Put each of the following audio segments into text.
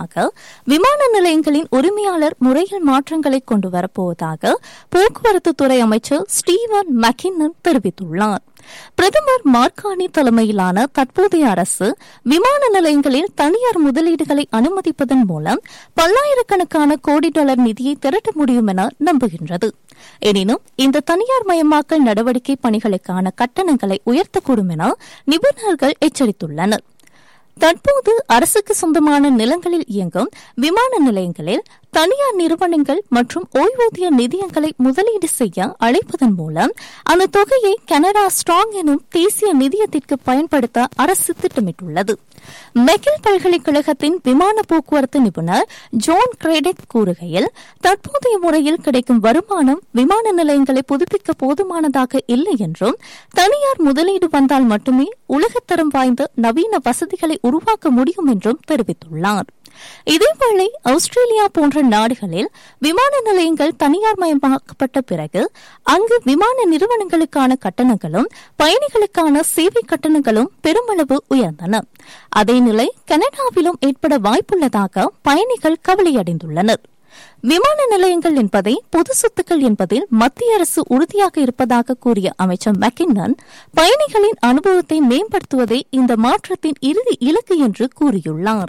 ரீதியாக விமான நிலையங்களின் உரிமையாளர் முறையில் மாற்றங்களை கொண்டு வரப்போவதாக போக்குவரத்து துறை அமைச்சர் ஸ்டீவன் மெக்கின்னன் தெரிவித்துள்ளார். பிரதமர் மார்கானி தலைமையிலான தற்போதைய அரசு விமான நிலையங்களில் தனியார் முதலீடுகளை அனுமதிப்பதன் மூலம் பல்லாயிரக்கணக்கான கோடி டாலர் நிதியை திரட்ட முடியும் என நம்புகின்றது. எனினும் இந்த தனியார் மயமாக்கல் நடவடிக்கை பணிகளுக்கான கட்டணங்களை உயர்த்தக்கூடும் என நிபுணர்கள் எச்சரித்துள்ளனர். தற்போது அரசுக்கு சொந்தமான நிலங்களில் இயங்கும் விமான நிலையங்களில் தனியார் நிறுவனங்கள் மற்றும் ஓய்வூதிய நிதியங்களை முதலீடு செய்ய அழைப்பதன் மூலம் அந்த தொகையை கனடா ஸ்ட்ராங் எனும் தேசிய நிதியத்திற்கு பயன்படுத்த அரசு திட்டமிட்டுள்ளது. மெக்கில் பல்கலைக்கழகத்தின் விமான போக்குவரத்து நிபுணர் ஜான் கிரேடெக் கூறுகையில், தற்போதைய முறையில் கிடைக்கும் வருமானம் விமான நிலையங்களை புதுப்பிக்க போதுமானதாக இல்லை என்றும் தனியார் முதலீடு வந்தால் மட்டுமே உலகத்தரம் வாய்ந்த நவீன வசதிகளை உருவாக்க முடியும் என்றும் தெரிவித்துள்ளார். இதேவேளை ஆஸ்திரேலியா போன்ற நாடுகளில் விமான நிலையங்கள் தனியார் மயமாக்கப்பட்ட பிறகு அங்கு விமான நிறுவனங்களுக்கான கட்டணங்களும் பயணிகளுக்கான சேவை கட்டணங்களும் பெருமளவு உயர்ந்தன. அதே நிலை கனடாவிலும் ஏற்பட வாய்ப்புள்ளதாக பயணிகள் கவலையடைந்துள்ளனர். விமான நிலையங்கள் என்பதை பொது சொத்துக்கள் என்பதில் மத்திய அரசு உறுதியாக இருப்பதாக கூறிய அமைச்சர் மெக்கின்னன், பயணிகளின் அனுபவத்தை மேம்படுத்துவதே இந்த மாற்றத்தின் இறுதி இலக்கு என்று கூறியுள்ளார்.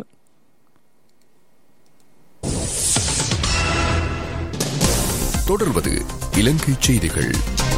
தொடர்வது இலங்கை செய்திகள்.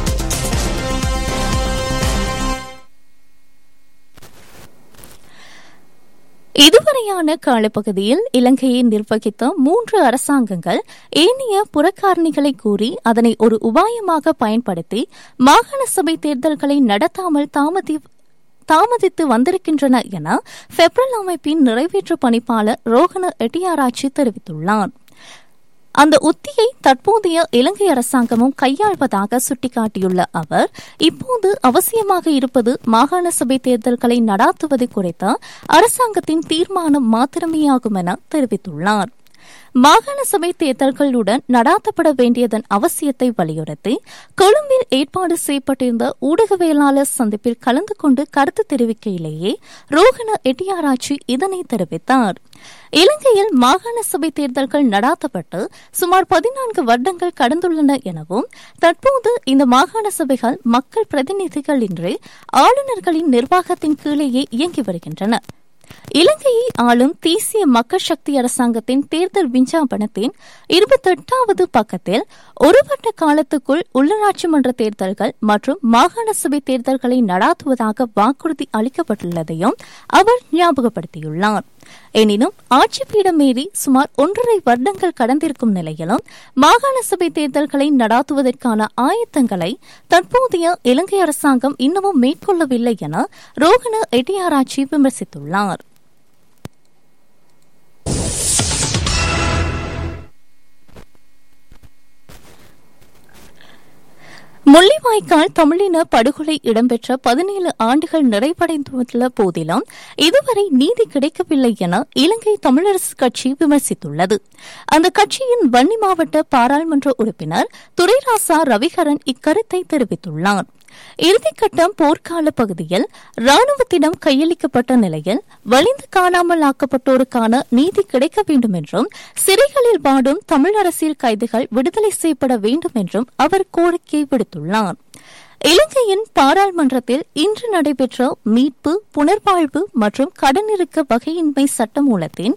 இதுவரையான காலப்பகுதியில் இலங்கையை நிர்வகித்த 3 அரசாங்கங்கள் ஏனைய புறக்காரணிகளை கூறி அதனை ஒரு உபாயமாக பயன்படுத்தி மாகாண சபை தேர்தல்களை நடத்தாமல் தாமதித்து வந்திருக்கின்றன என பெப்ரல் அமைப்பின் நிறைவேற்று பணிப்பாளர் ரோஹன எட்டியாராச்சி தெரிவித்துள்ளார். அந்த உத்தியை தற்போதைய இலங்கை அரசாங்கமும் கையாள்வதாக சுட்டிக்காட்டியுள்ள அவர், இப்போது அவசியமாக இருப்பது மாகாண சபை தேர்தல்களை நடாத்துவது குறித்த அரசாங்கத்தின் தீர்மானம் மாத்திரமேயாகும் என தெரிவித்துள்ளார். மாகாண சபை தேர்தல்களுடன் நடாத்தப்பட வேண்டியதன் அவசியத்தை வலியுறுத்தி கொழும்பில் ஏற்பாடு செய்யப்பட்டிருந்த ஊடகவியலாளர் சந்திப்பில் கலந்து கொண்டு கருத்து தெரிவிக்கையிலேயே ரோஹன எட்டியாராச்சி இதனை தெரிவித்தார். இலங்கையில் மாகாண சபை தேர்தல்கள் நடாத்தப்பட்டு சுமார் 14 வருடங்கள் கடந்துள்ளன எனவும், தற்போது இந்த மாகாண சபைகள் மக்கள் பிரதிநிதிகள் இன்றி ஆளுநர்களின் நிர்வாகத்தின் கீழேயே இயங்கி வருகின்றன. இலங்கையை ஆளும் தேசிய மக்கள் சக்தி அரசாங்கத்தின் தேர்தல் விஞ்ஞாபனத்தின் 28வது பக்கத்தில் ஒரு வருட காலத்துக்குள் உள்ளாட்சி மன்ற தேர்தல்கள் மற்றும் மாகாண சபை தேர்தல்களை நடாத்துவதாக வாக்குறுதி அளிக்கப்பட்டுள்ளதையும் அவர் ஞாபகப்படுத்தியுள்ளார். எனினும் ஆட்சிப்பீடம் மீறி சுமார் 1.5 வருடங்கள் கடந்திருக்கும் நிலையிலும் மாகாண சபை தேர்தல்களை நடாத்துவதற்கான ஆயத்தங்களை தற்போதைய இலங்கை அரசாங்கம் இன்னமும் மேற்கொள்ளவில்லை என ரோஹன எட்டியாராச்சி விமர்சித்துள்ளார். முள்ளிவாய்க்கால் தமிழின படுகொலை இடம்பெற்ற 17 ஆண்டுகள் நிறைவடைந்துள்ள போதிலும் இதுவரை நீதி கிடைக்கவில்லை என இலங்கை தமிழரசு கட்சி விமர்சித்துள்ளது. அந்த கட்சியின் வன்னி மாவட்ட பாராளுமன்ற உறுப்பினர் துரைராசா ரவிகரன் இக்கருத்தை தெரிவித்துள்ளார். இறுதிக்கட்டம் போர்க்கால பகுதியில் ராணுவத்திடம் கையளிக்கப்பட்ட நிலையில் வலிந்து காணாமல் ஆக்கப்பட்டோருக்கான நீதி கிடைக்க வேண்டும் என்றும், சிறைகளில் வாடும் தமிழ் அரசியல் கைதிகள் விடுதலை செய்யப்பட வேண்டும் என்றும் அவர் கோரிக்கை விடுத்துள்ளார். இலங்கையின் பாராளுமன்றத்தில் இன்று நடைபெற்ற மீட்பு, புனர்வாழ்வு மற்றும் கடனிறுக்க வகையின்மை சட்டமூலத்தின்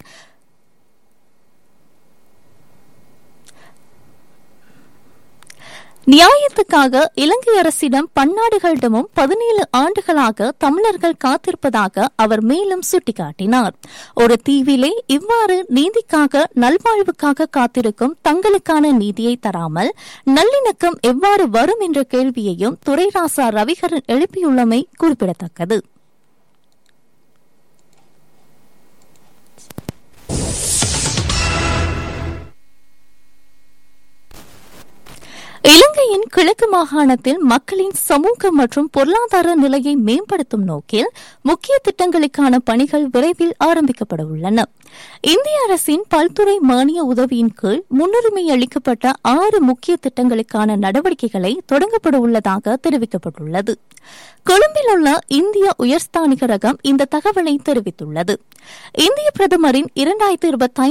நியாயத்துக்காக இலங்கை அரசிடம் பன்னாடுகளிடமும் 17 ஆண்டுகளாக தமிழர்கள் காத்திருப்பதாக அவர் மேலும் சுட்டிக்காட்டினார். ஒரு தீவிலே இவ்வாறு நீதிக்காக, நல்வாழ்வுக்காக காத்திருக்கும் தங்களுக்கான நீதியை தராமல் நல்லிணக்கம் எவ்வாறு வரும் என்ற கேள்வியையும் துரைராசா ரவிகரன் எழுப்பியுள்ளமை குறிப்பிடத்தக்கது. இலங்கையின் கிழக்கு மாகாணத்தில் மக்களின் சமூக மற்றும் பொருளாதார நிலையை மேம்படுத்தும் நோக்கில் முக்கிய திட்டங்களுக்கான பணிகள் விரைவில் ஆரம்பிக்கப்பட உள்ளன. இந்திய அரசின் பல்துறை மானிய உதவியின் கீழ் முன்னுரிமை அளிக்கப்பட்ட 6 முக்கிய திட்டங்களுக்கான நடவடிக்கைகளை தொடங்கப்பட உள்ளதாக தெரிவிக்கப்பட்டுள்ளது. கொழும்பில் உள்ள இந்திய உயர்ஸ்தானிகரகம் இந்த தகவலை தெரிவித்துள்ளது. இந்திய பிரதமரின் 2025